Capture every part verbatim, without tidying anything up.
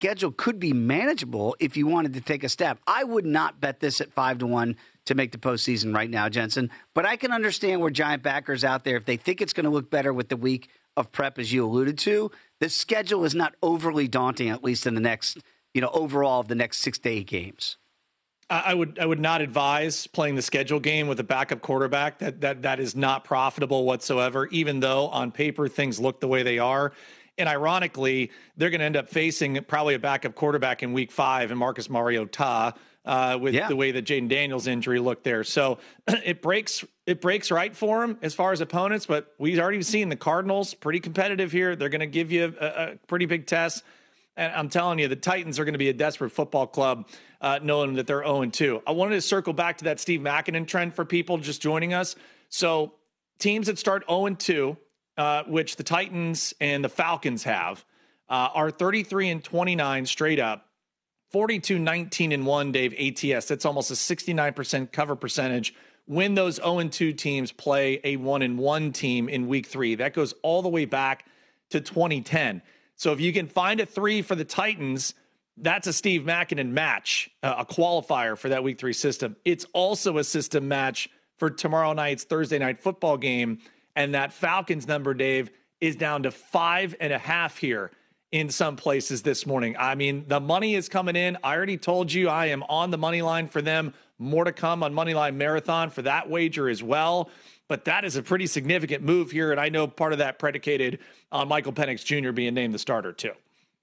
schedule could be manageable if you wanted to take a step. I would not bet this at five to one to make the postseason right now, Jensen. But I can understand where Giant backers out there, if they think it's going to look better with the week of prep, as you alluded to, the schedule is not overly daunting, at least in the next, you know, overall of the next six to eight games. I would I would not advise playing the schedule game with a backup quarterback. That that that is not profitable whatsoever, even though on paper things look the way they are. And ironically, they're going to end up facing probably a backup quarterback in week five and Marcus Mariota uh, with yeah. the way that Jaden Daniels' injury looked there. So it breaks it breaks right for him as far as opponents. But we've already seen the Cardinals pretty competitive here. They're going to give you a, a pretty big test. And I'm telling you, the Titans are going to be a desperate football club, uh, knowing that they're oh and two. I wanted to circle back to that Steve Makinen trend for people just joining us. So teams that start oh and two, uh, which the Titans and the Falcons have, uh, are thirty-three and twenty-nine straight up, forty-two nineteen and one, Dave, A T S. That's almost a sixty-nine percent cover percentage when those oh and two teams play a one and one team in week three. That goes all the way back to twenty ten. So if you can find a three for the Titans, that's a Steve Makinen match, uh, a qualifier for that week three system. It's also a system match for tomorrow night's Thursday night football game. And that Falcons number, Dave, is down to five and a half here in some places this morning. I mean, the money is coming in. I already told you I am on the money line for them. More to come on Moneyline Marathon for that wager as well. But that is a pretty significant move here, and I know part of that predicated on Michael Penix Junior being named the starter too.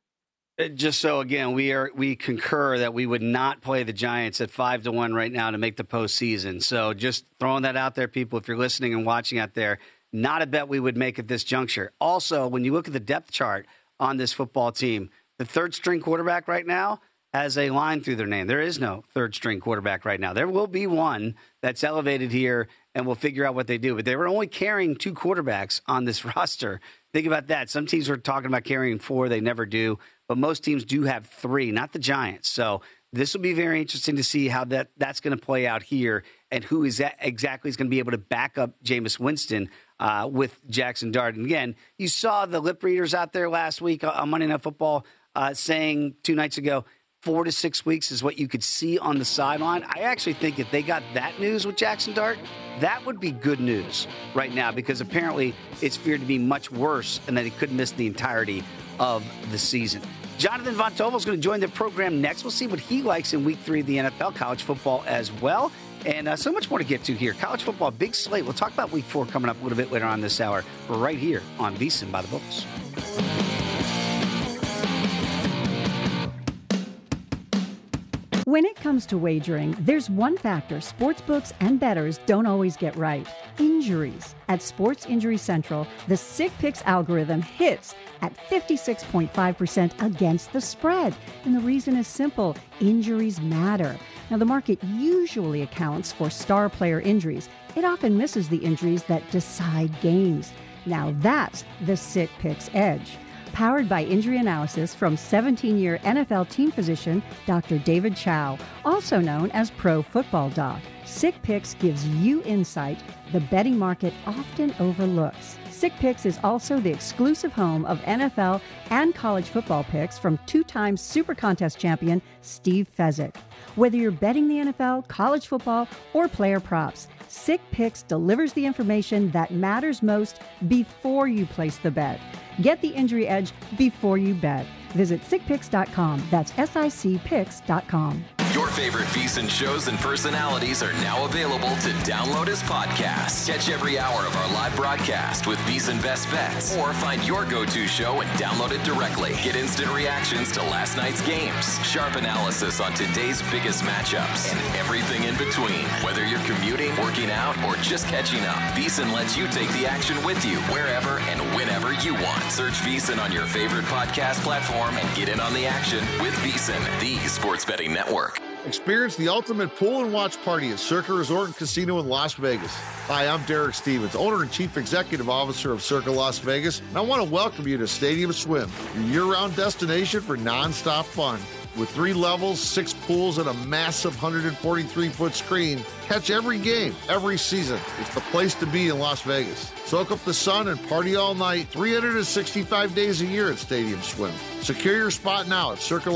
Just so, again, we are we concur that we would not play the Giants at five to one right now to make the postseason. So just throwing that out there, people, if you're listening and watching out there, not a bet we would make at this juncture. Also, when you look at the depth chart on this football team, the third-string quarterback right now has a line through their name. There is no third-string quarterback right now. There will be one that's elevated here, and we'll figure out what they do. But they were only carrying two quarterbacks on this roster. Think about that. Some teams were talking about carrying four. They never do. But most teams do have three, not the Giants. So this will be very interesting to see how that, that's going to play out here and who is that exactly is going to be able to back up Jameis Winston uh, with Jackson Dart. And again, you saw the lip readers out there last week on Monday Night Football uh, saying two nights ago, Four to six weeks is what you could see on the sideline. I actually think if they got that news with Jackson Dart, that would be good news right now because apparently it's feared to be much worse and that he could miss the entirety of the season. Jonathan Von Tobel is going to join the program next. We'll see what he likes in week three of the N F L, college football as well. And uh, so much more to get to here. College football, big slate. We'll talk about week four coming up a little bit later on this hour. We're right here on VSiN by the Books. When it comes to wagering, there's one factor sportsbooks and bettors don't always get right: injuries. At Sports Injury Central, the Sick Picks algorithm hits at fifty-six point five percent against the spread. And the reason is simple: injuries matter. Now, the market usually accounts for star player injuries. It often misses the injuries that decide games. Now, that's the Sick Picks edge. Powered by injury analysis from seventeen-year N F L team physician Doctor David Chow, also known as Pro Football Doc. Sick Picks gives you insight the betting market often overlooks. Sick Picks is also the exclusive home of N F L and college football picks from two-time Super Contest champion Steve Fezzik. Whether you're betting the N F L, college football, or player props, Sick Picks delivers the information that matters most before you place the bet. Get the injury edge before you bet. Visit sick picks dot com. That's S I C picks dot com. Your favorite VSiN shows and personalities are now available to download as podcasts. Catch every hour of our live broadcast with VSiN Best Bets, or find your go-to show and download it directly. Get instant reactions to last night's games, sharp analysis on today's biggest matchups, and everything in between. Whether you're commuting, working out, or just catching up, VSiN lets you take the action with you wherever and whenever you want. Search VSiN on your favorite podcast platform and get in on the action with VSiN, the sports betting network. Experience the ultimate pool and watch party at Circa Resort and Casino in Las Vegas. Hi, I'm Derek Stevens, owner and chief executive officer of Circa Las Vegas, and I want to welcome you to Stadium Swim, your year-round destination for nonstop fun. With three levels, six pools, and a massive one hundred forty-three foot screen, catch every game, every season. It's the place to be in Las Vegas. Soak up the sun and party all night, three hundred sixty-five days a year at Stadium Swim. Secure your spot now at Circa